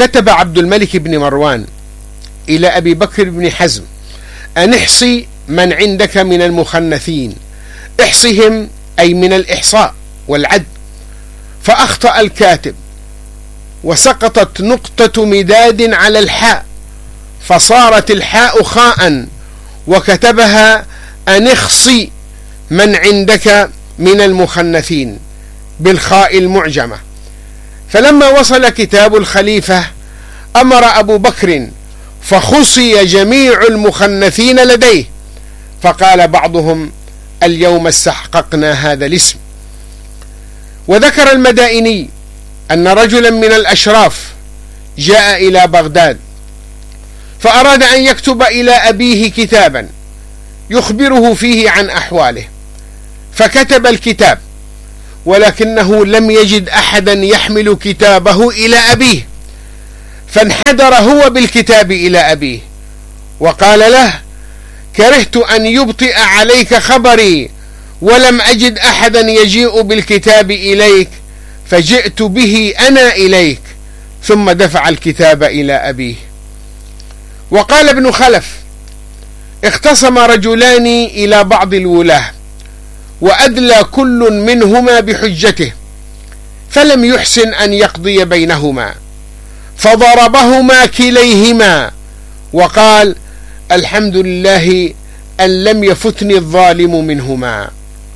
كتب عبد الملك بن مروان إلى أبي بكر بن حزم أن احصي من عندك من المخنثين، احصهم أي من الإحصاء والعد. فأخطأ الكاتب وسقطت نقطة مداد على الحاء، فصارت الحاء خاء، وكتبها أن اخصي من عندك من المخنثين بالخاء المعجمة. فلما وصل كتاب الخليفة أمر أبو بكر فخصي جميع المخنثين لديه، فقال بعضهم: اليوم استحققنا هذا الاسم. وذكر المدائني أن رجلا من الأشراف جاء إلى بغداد فأراد أن يكتب إلى أبيه كتابا يخبره فيه عن أحواله، فكتب الكتاب، ولكنه لم يجد أحدا يحمل كتابه إلى أبيه، فانحدر هو بالكتاب إلى أبيه وقال له: كرهت أن يبطئ عليك خبري، ولم أجد أحدا يجيء بالكتاب إليك، فجئت به أنا إليك. ثم دفع الكتاب إلى أبيه. وقال ابن خلف: اختصم رجلان إلى بعض الولاة، وأدلى كل منهما بحجته، فلم يحسن أن يقضي بينهما، فضربهما كليهما، وقال: الحمد لله أن لم يفتني الظالم منهما.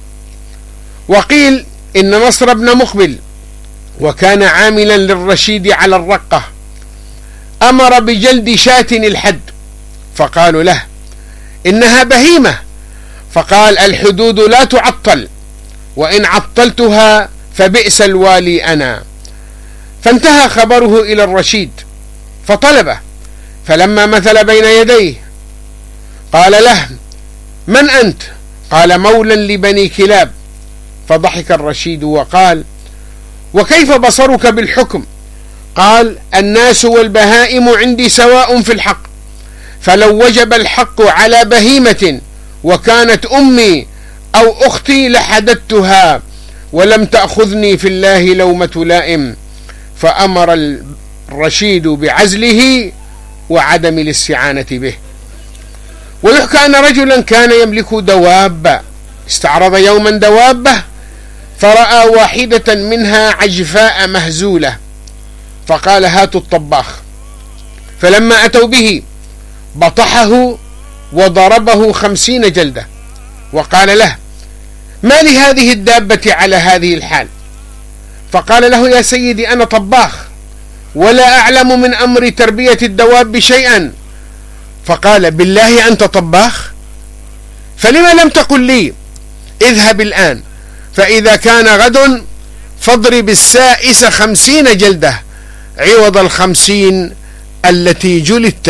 وقيل إن نصر بن مقبل، وكان عاملا للرشيد على الرقة، أمر بجلد شاة الحد، فقالوا له: إنها بهيمة، فقال: الحدود لا تعطل، وإن عطلتها فبئس الوالي أنا. فانتهى خبره إلى الرشيد فطلبه، فلما مثل بين يديه قال له: من أنت؟ قال: مولا لبني كلاب. فضحك الرشيد وقال: وكيف بصرك بالحكم؟ قال: الناس والبهائم عندي سواء في الحق، فلو وجب الحق على بهيمة وكانت أمي أو أختي لحددتها، ولم تأخذني في الله لومة لائم. فأمر الرشيد بعزله وعدم الاستعانة به. ويحكى أن رجلا كان يملك دواب، استعرض يوما دوابه فرأى واحدة منها عجفاء مهزولة، فقال: هاتوا الطباخ. فلما أتوا به بطحه وضربه 50 جلدة، وقال له: ما لهذه الدابة على هذه الحال؟ فقال له: يا سيدي أنا طباخ ولا أعلم من أمر تربية الدواب شيئا. فقال: بالله أنت طباخ؟ فلما لم تقل لي اذهب الآن، فإذا كان غد فاضرب السائس 50 جلدة عوض 50 التي جلدت.